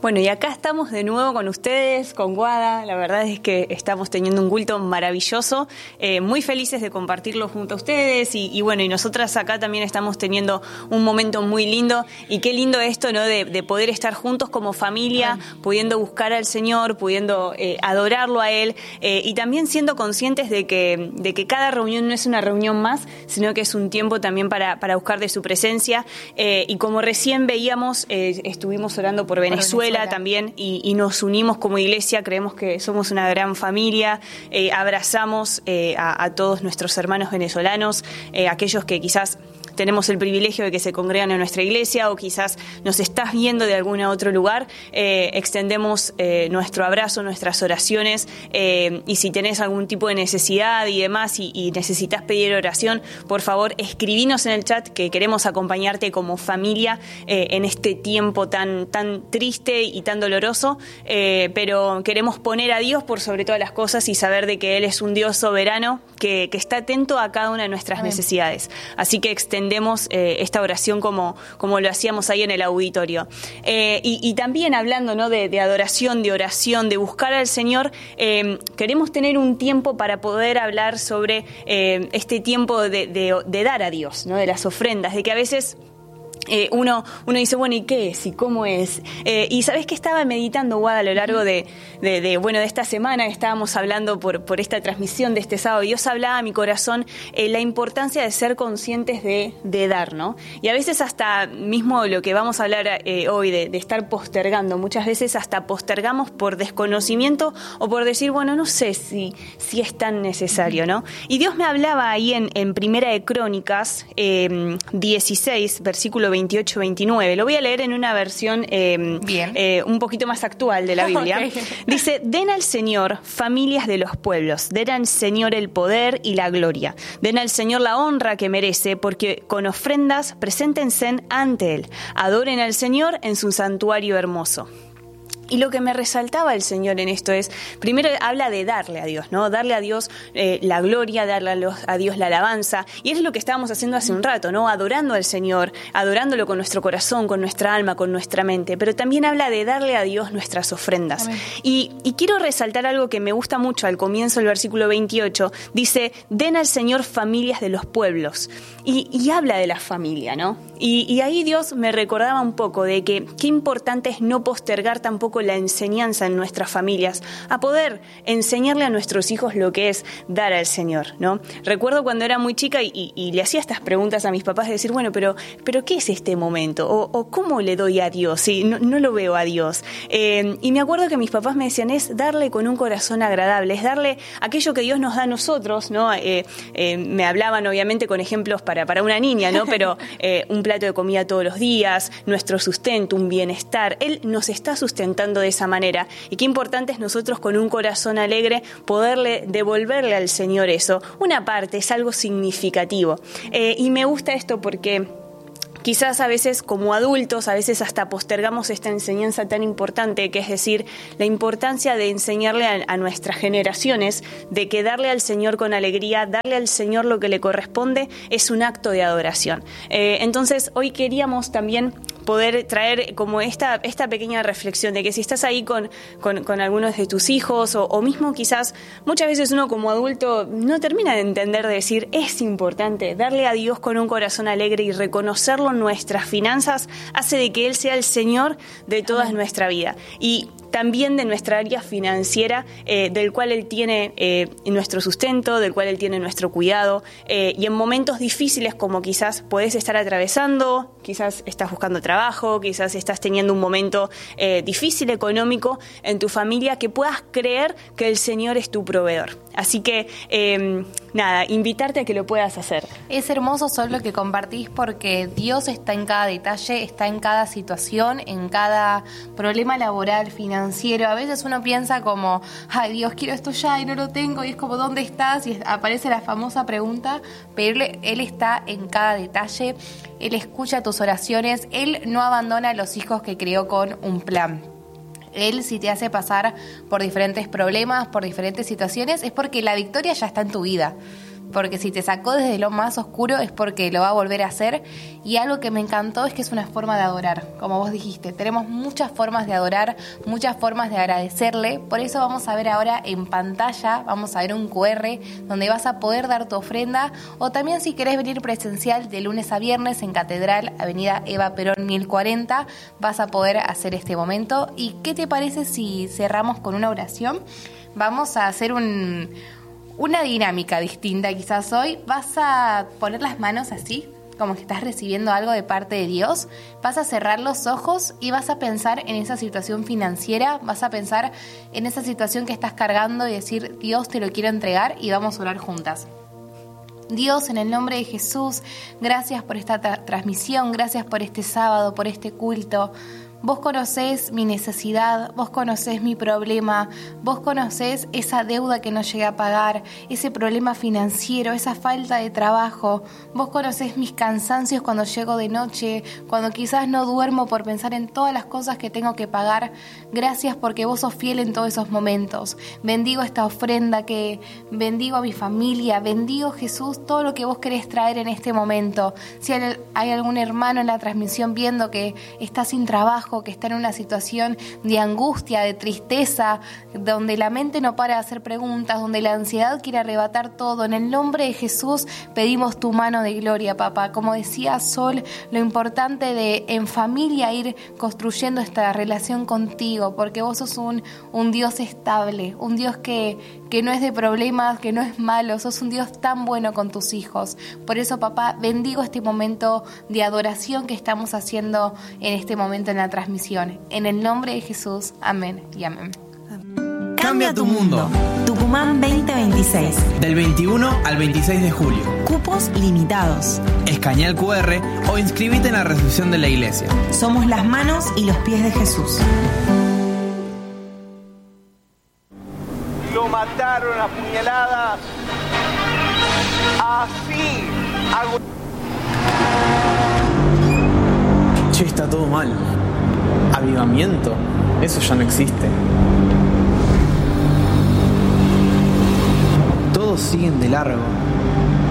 Bueno, y acá estamos de nuevo con ustedes, con Guada. La verdad es que estamos teniendo un culto maravilloso, muy felices de compartirlo junto a ustedes y bueno, y nosotras acá también estamos teniendo un momento muy lindo, y qué lindo esto, ¿no? De poder estar juntos como familia, pudiendo buscar al Señor, pudiendo adorarlo a Él, y también siendo conscientes de que cada reunión no es una reunión más, sino que es un tiempo también para buscar de su presencia, y como recién veíamos, estuvimos orando por Venezuela también, y nos unimos como iglesia. Creemos que somos una gran familia, abrazamos a todos nuestros hermanos venezolanos, aquellos que quizás tenemos el privilegio de que se congregan en nuestra iglesia, o quizás nos estás viendo de algún otro lugar. Extendemos nuestro abrazo, nuestras oraciones, y si tenés algún tipo de necesidad y demás, y necesitas pedir oración, por favor escribinos en el chat, que queremos acompañarte como familia en este tiempo tan triste y tan doloroso, pero queremos poner a Dios por sobre todas las cosas y saber de que Él es un Dios soberano que está atento a cada una de nuestras necesidades. Así que extendemos esta oración como lo hacíamos ahí en el auditorio. Y también hablando, ¿no?, de adoración, de oración, de buscar al Señor, queremos tener un tiempo para poder hablar sobre este tiempo de dar a Dios, ¿no?, de las ofrendas, de que a veces uno dice, bueno, ¿y qué es? ¿Y cómo es? Y ¿sabés qué estaba meditando, Guada, a lo largo de esta semana que estábamos hablando por esta transmisión de este sábado? Dios hablaba a mi corazón la importancia de ser conscientes de dar, ¿no? Y a veces hasta mismo lo que vamos a hablar hoy, de estar postergando, muchas veces hasta postergamos por desconocimiento o por decir, bueno, no sé si es tan necesario, ¿no? Y Dios me hablaba ahí en Primera de Crónicas 16, versículo 28-29. Lo voy a leer en una versión un poquito más actual de la Biblia. Okay. Dice: den al Señor, familias de los pueblos, den al Señor el poder y la gloria, den al Señor la honra que merece, porque con ofrendas preséntense ante Él, adoren al Señor en su santuario hermoso. Y lo que me resaltaba el Señor en esto es, primero habla de darle a Dios, ¿no? Darle a Dios la gloria, darle a Dios la alabanza. Y es lo que estábamos haciendo hace un rato, ¿no? Adorando al Señor, adorándolo con nuestro corazón, con nuestra alma, con nuestra mente. Pero también habla de darle a Dios nuestras ofrendas. Y quiero resaltar algo que me gusta mucho al comienzo del versículo 28. Dice: den al Señor familias de los pueblos. Y habla de la familia, ¿no? Y ahí Dios me recordaba un poco de que qué importante es no postergar tampoco la enseñanza en nuestras familias, a poder enseñarle a nuestros hijos lo que es dar al Señor, ¿no? Recuerdo cuando era muy chica y le hacía estas preguntas a mis papás, de decir, bueno, pero ¿qué es este momento? ¿O cómo le doy a Dios? Sí, no lo veo a Dios. Y me acuerdo que mis papás me decían, es darle con un corazón agradable, es darle aquello que Dios nos da a nosotros, ¿no? Me hablaban obviamente con ejemplos para una niña, ¿no? Pero un plato de comida todos los días, nuestro sustento, un bienestar. Él nos está sustentando de esa manera, y qué importante es nosotros con un corazón alegre poderle devolverle al Señor eso. Una parte es algo significativo, y me gusta esto porque quizás a veces como adultos, a veces hasta postergamos esta enseñanza tan importante, que es decir, la importancia de enseñarle a nuestras generaciones de que darle al Señor con alegría, darle al Señor lo que le corresponde, es un acto de adoración. Entonces, hoy queríamos también poder traer como esta pequeña reflexión de que si estás ahí con algunos de tus hijos, o mismo quizás muchas veces uno como adulto no termina de entender, de decir, es importante darle a Dios con un corazón alegre y reconocerlo en nuestras finanzas, hace de que Él sea el Señor de toda nuestra vida. Y también de nuestra área financiera, del cual Él tiene nuestro sustento, del cual Él tiene nuestro cuidado, y en momentos difíciles como quizás podés estar atravesando, quizás estás buscando trabajo, quizás estás teniendo un momento difícil económico en tu familia, que puedas creer que el Señor es tu proveedor. Así que, invitarte a que lo puedas hacer. Es hermoso, Sol, lo que compartís, porque Dios está en cada detalle, está en cada situación, en cada problema laboral, financiero. A veces uno piensa como, ay Dios, quiero esto ya y no lo tengo, y es como, ¿dónde estás? Y aparece la famosa pregunta, pero Él está en cada detalle, Él escucha tus oraciones, Él no abandona a los hijos que creó con un plan. Él, si te hace pasar por diferentes problemas, por diferentes situaciones, es porque la victoria ya está en tu vida. porque si te sacó desde lo más oscuro es porque lo va a volver a hacer. Y algo que me encantó es que es una forma de adorar, como vos dijiste, tenemos muchas formas de adorar, muchas formas de agradecerle. Por eso vamos a ver ahora en pantalla, vamos a ver un QR donde vas a poder dar tu ofrenda, o también si querés venir presencial de lunes a viernes en Catedral, Avenida Eva Perón 1040, vas a poder hacer este momento. ¿Y qué te parece si cerramos con una oración? Vamos a hacer una dinámica distinta quizás hoy. Vas a poner las manos así, como que estás recibiendo algo de parte de Dios. Vas a cerrar los ojos y vas a pensar en esa situación financiera, vas a pensar en esa situación que estás cargando y decir, Dios, te lo quiero entregar, y vamos a orar juntas. Dios, en el nombre de Jesús, gracias por esta transmisión, gracias por este sábado, por este culto. Vos conocés mi necesidad, vos conocés mi problema, vos conocés esa deuda que no llegué a pagar, ese problema financiero, esa falta de trabajo. Vos conocés mis cansancios cuando llego de noche, cuando quizás no duermo por pensar en todas las cosas que tengo que pagar. Gracias porque vos sos fiel en todos esos momentos. Bendigo esta ofrenda, que bendigo a mi familia, bendigo, Jesús, todo lo que vos querés traer en este momento. Si hay algún hermano en la transmisión viendo que está sin trabajo, que está en una situación de angustia, de tristeza, donde la mente no para de hacer preguntas, donde la ansiedad quiere arrebatar todo, en el nombre de Jesús pedimos tu mano de gloria, papá. Como decía Sol, lo importante de en familia ir construyendo esta relación contigo, porque vos sos un Dios estable, un Dios que no es de problemas, que no es malo, sos un Dios tan bueno con tus hijos. Por eso, papá, bendigo este momento de adoración que estamos haciendo en este momento en la transmisión. En el nombre de Jesús, amén y amén. Cambia tu mundo. Tucumán 2026. Del 21 al 26 de julio. Cupos limitados. Escanea el QR o inscribite en la recepción de la iglesia. Somos las manos y los pies de Jesús. Lo mataron a puñaladas. Así. Che, está todo mal. Avivamiento, eso ya no existe. Todos siguen de largo.